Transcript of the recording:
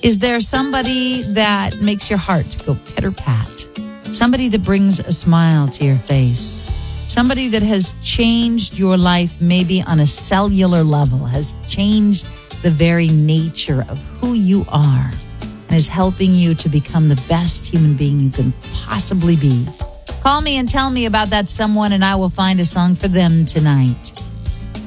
Is there somebody that makes your heart go pitter-pat? Somebody that brings a smile to your face? Somebody that has changed your life maybe on a cellular level, has changed the very nature of who you are and is helping you to become the best human being you can possibly be. Call me and tell me about that someone, and I will find a song for them tonight.